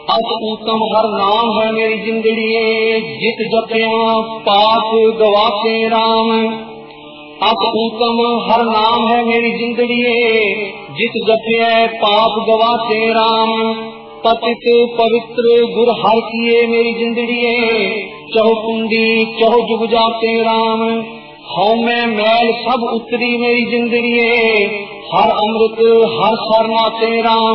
अत उत्तम हर नाम है मेरी जिंदड़िए, जित जपिया पाप गवाते राम। अत उत्तम हर नाम है मेरी जिंदड़िए, जित जपिया पाप गवाते राम। पतित पवित्र गुर हर किए मेरी जिंदड़िए, चहु कुंडी चहु जुग जाते राम। हौ में मैल सब उतरी मेरी जिंदड़िए, हर अमृत हर सरनाते राम।